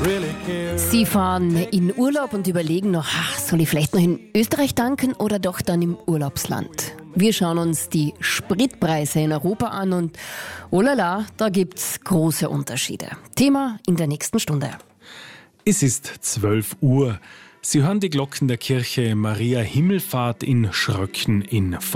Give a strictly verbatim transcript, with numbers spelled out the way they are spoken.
Sie fahren in Urlaub und überlegen noch, ach, soll ich vielleicht noch in Österreich tanken oder doch dann im Urlaubsland? Wir schauen uns die Spritpreise in Europa an und oh la la, da gibt's große Unterschiede. Thema in der nächsten Stunde. Es ist zwölf Uhr. Sie hören die Glocken der Kirche Maria Himmelfahrt in Schröcken in